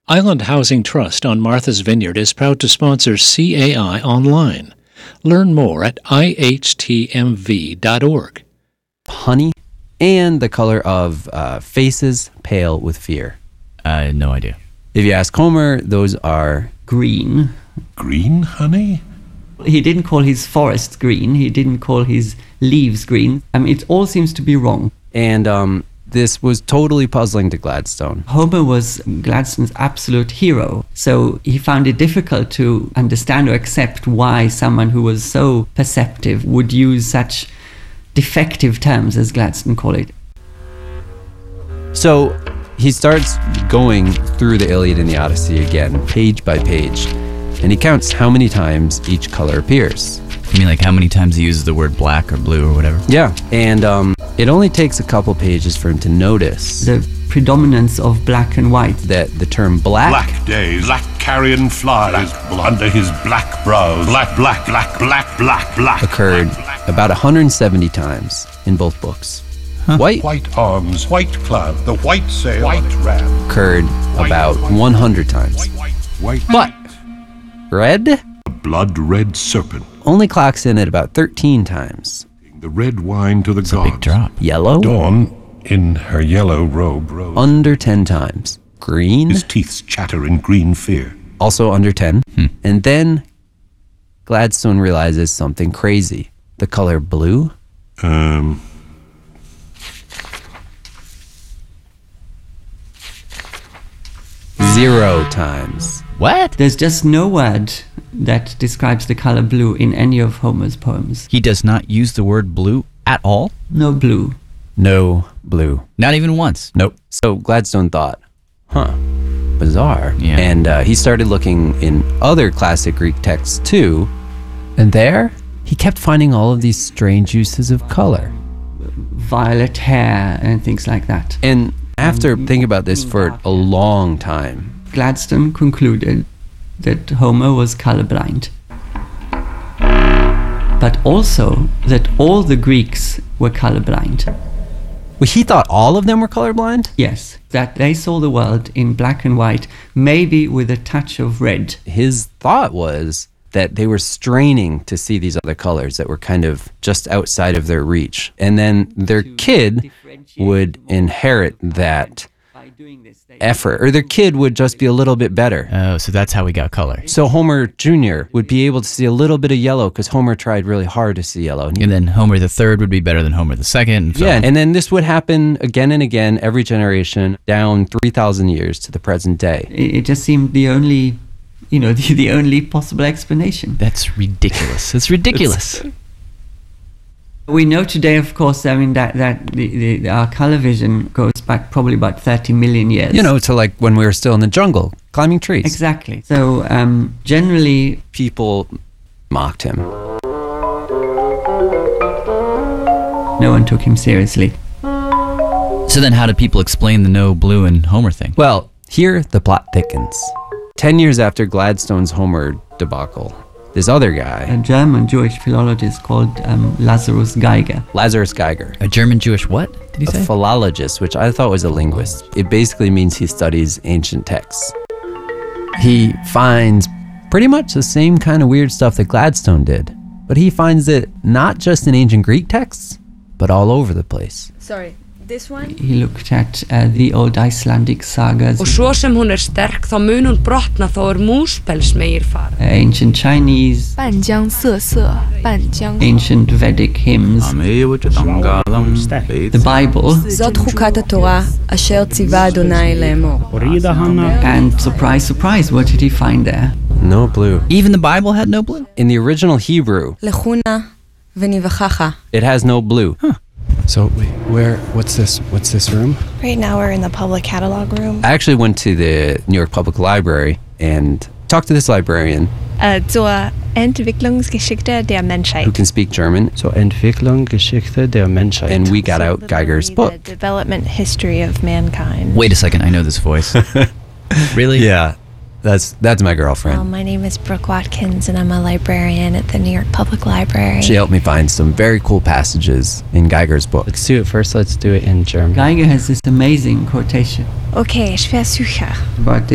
Island Housing Trust on Martha's Vineyard is proud to sponsor CAI Online. Learn more at ihtmv.org. Honey, and the color of faces pale with fear. No idea. If you ask Homer, those are green. Green honey? He didn't call his forests green. He didn't call his leaves green. It all seems to be wrong. And this was totally puzzling to Gladstone. Homer was Gladstone's absolute hero. So he found it difficult to understand or accept why someone who was so perceptive would use such defective terms, as Gladstone called it. So he starts going through the Iliad and the Odyssey again, page by page, and he counts how many times each color appears. You mean like how many times he uses the word black or blue or whatever? Yeah, and it only takes a couple pages for him to notice the predominance of black and white. That the term black... Black days, black carrion flies, under his black brows, black occurred about 170 times in both books. Huh. White arms, white cloud, the white sail, white ram. Occurred about 100 times. White. But red? A blood-red serpent. Only clocks in at about 13 times. The red wine to the That's gods. a big drop. Yellow? Dawn, in her yellow robe, rose. Under 10 times. Green? His teeth chatter in green fear. Also under 10. And then Gladstone realizes something crazy. The color blue? 0 times. What? There's just no word that describes the color blue in any of Homer's poems. He does not use the word blue at all? No blue. No blue. Not even once? Nope. So Gladstone thought, bizarre. Yeah. And he started looking in other classic Greek texts too. And there, he kept finding all of these strange uses of color. Violet hair and things like that. And after thinking about this for a long time, Gladstone concluded that Homer was colorblind. But also that all the Greeks were colorblind. well, he thought all of them were colorblind? Yes, that they saw the world in black and white, maybe with a touch of red. His thought was that they were straining to see these other colors that were kind of just outside of their reach. And then their kid would inherit that effort, or their kid would just be a little bit better. Oh, so that's how we got color. So Homer Jr. would be able to see a little bit of yellow because Homer tried really hard to see yellow. And then Homer the third would be better than Homer the second. Yeah, and then this would happen again and again, every generation, down 3,000 years to the present day. It just seemed the only, the only possible explanation. That's ridiculous. It's ridiculous. We know today, of course, that our color vision goes back probably about 30 million years. To like when we were still in the jungle, climbing trees. Exactly. So generally, people mocked him. No one took him seriously. So then how did people explain the no blue and Homer thing? Well, here the plot thickens. 10 years after Gladstone's Homer debacle, this other guy, A German Jewish philologist called Lazarus Geiger. Lazarus Geiger, A German Jewish what, did he a say? philologist, which I thought was a linguist. It basically means he studies ancient texts. He finds pretty much the same kind of weird stuff that Gladstone did, but he finds it not just in ancient Greek texts, but all over the place. Sorry, this one? He looked at the old Icelandic sagas, Og svo sem hún sterk, þá mun hún brotna, þá múspelsmeir fara. ancient Chinese, 半江瑟瑟，半江 ancient Vedic hymns, the Bible, זאת חוקת התורה, אשר ציווה אדוני לאמור. and surprise, surprise, what did he find there? No blue. Even the Bible had no blue? In the original Hebrew, לכו נא ונבחכה. it has no blue. So wait, what's this room? Right now we're in the public catalog room. I actually went to the New York Public Library and talked to this librarian Zur Entwicklungsgeschichte der Menschheit. who can speak German, So Entwicklung, Geschichte der Menschheit. and we got out Geiger's book. The development history of mankind. Wait a second, I know this voice. Really? Yeah, that's my girlfriend. My name is Brooke Watkins and I'm a librarian at the New York Public Library. She helped me find some very cool passages in Geiger's book. Let's do it first. Let's do it in German. Geiger has this amazing quotation Okay, ich versuche. about